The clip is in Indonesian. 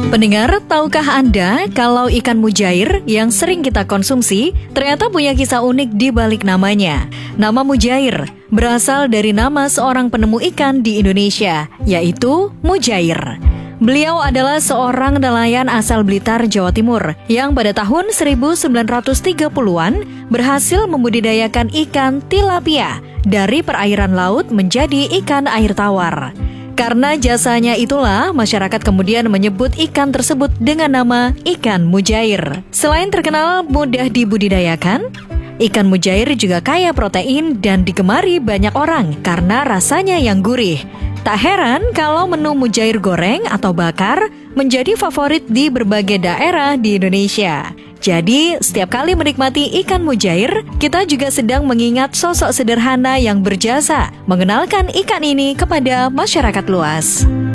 Pendengar, tahukah Anda kalau ikan mujair yang sering kita konsumsi ternyata punya kisah unik di balik namanya? Nama mujair berasal dari nama seorang penemu ikan di Indonesia, yaitu Mujair. Beliau adalah seorang nelayan asal Blitar, Jawa Timur, yang pada tahun 1930-an berhasil membudidayakan ikan tilapia dari perairan laut menjadi ikan air tawar. Karena jasanya itulah, masyarakat kemudian menyebut ikan tersebut dengan nama ikan mujair. Selain terkenal mudah dibudidayakan, ikan mujair juga kaya protein dan digemari banyak orang karena rasanya yang gurih. Tak heran kalau menu mujair goreng atau bakar menjadi favorit di berbagai daerah di Indonesia. Jadi, setiap kali menikmati ikan mujair, kita juga sedang mengingat sosok sederhana yang berjasa mengenalkan ikan ini kepada masyarakat luas.